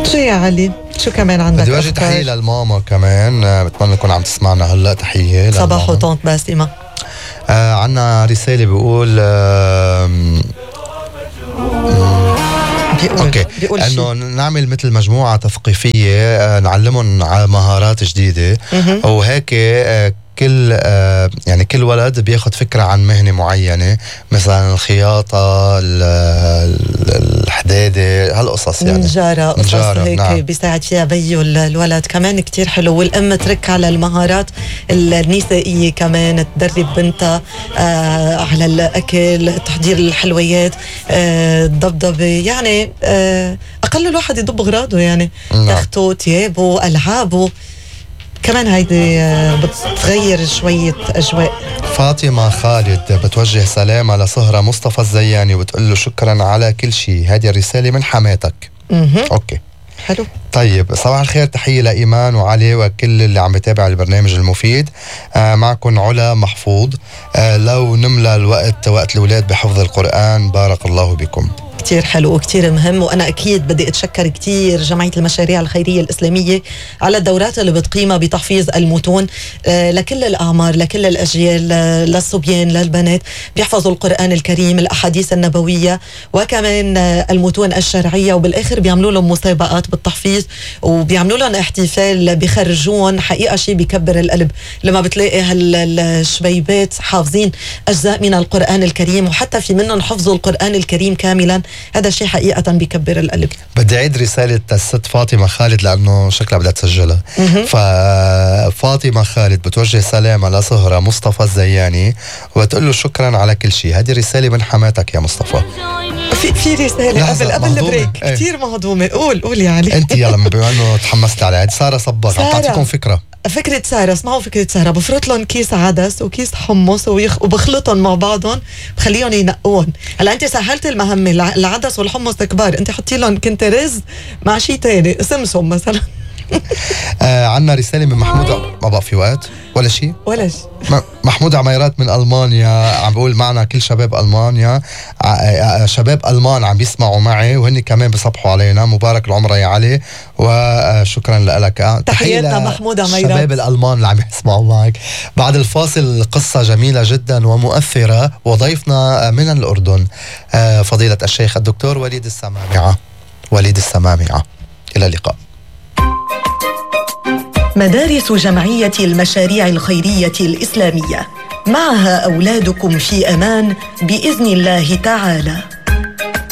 شو يا علي؟ شو كمان عندك؟ بدي وجه تحية للماما كمان، بتمنى تكون عم تسمعنا هلا. تحية صباح وطنط باسمة. عنا رسالة بيقول بيقول انه نعمل مثل مجموعة تثقيفية نعلمهم على مهارات جديدة، وهيك كل ولد بياخد فكرة عن مهنة معينة، مثلا الخياطة، الحدادة، هالقصص يعني نجارة قصص هيك. نعم. بيساعد فيها بيو الولد كمان كتير حلو. والأم ترك على المهارات النسائية كمان، تدرب بنتها على الأكل، تحضير الحلويات، الضبضبة، يعني أقل الواحد يضب أغراضه يعني، تخته، تيابه، ألعابه كمان. هيدي بتغير شوية أجواء. فاطمة خالد بتوجه سلام على سهرة مصطفى الزياني وبتقول له شكرا على كل شيء. هذه الرسالة من حماتك. أوكي حلو. طيب صباح الخير، تحية لإيمان وعلي وكل اللي عم بتابع البرنامج المفيد. معكم علا محفوظ. لو نملى وقت الأولاد بحفظ القرآن بارك الله بكم. كتير حلو وكتير مهم. وأنا أكيد بدي أتشكر كتير جمعية المشاريع الخيرية الإسلامية على الدورات اللي بتقيمها بتحفيظ المتون لكل الأعمار، لكل الأجيال، للصبيان، للبنات، بيحفظوا القرآن الكريم، الأحاديث النبوية، وكمان المتون الشرعية. وبالآخر بيعملوا لهم مسابقات بالتحفيظ وبيعملوا لهم احتفال، بيخرجون. حقيقة شيء بيكبر القلب لما بتلاقي هالشبيبات حافظين أجزاء من القرآن الكريم، وحتى في منهم حفظوا القرآن الكريم كاملا. هذا شيء حقيقة بيكبر القلب. بدي أعيد رسالة الست فاطمة خالد لأنه شكلها بدها تسجلها. ففاطمة خالد بتوجه سلام على سهرة مصطفى الزياني وبتقول له شكرا على كل شيء. هذه رسالة من حماتك يا مصطفى. في رسالة قبل البريك كتير مهضومة. قول يا علي. أنت يلا بما أنه تحمست على هذه. سارة صباغ عم تعطيكم فكرة سارة. اسمعوا فكرة سارة. بفرط لهم كيس عدس وكيس حمص وبخلطهم مع بعضهم، بخليهم ينقون. هلا انت سهلت المهمة، العدس والحمص كبار، انت حطي لهم كنت رز مع شيء تاني، سمسم مثلا. عنا رسالة من محمود. ما بقى في وقت ولا شيء. محمود عميرات من ألمانيا عم بقول معنا كل شباب ألمانيا، شباب ألمان عم بيسمعوا معي وهن كمان بيصبحوا علينا. مبارك العمر يا علي وشكرا لك. تحياتنا محمود عميرات. شباب الألمان اللي عم يسمعوا معك. بعد الفاصل قصة جميلة جدا ومؤثرة وضيفنا من الأردن فضيلة الشيخ الدكتور وليد السمامعة. إلى اللقاء. مدارس جمعية المشاريع الخيرية الإسلامية، معها أولادكم في أمان بإذن الله تعالى.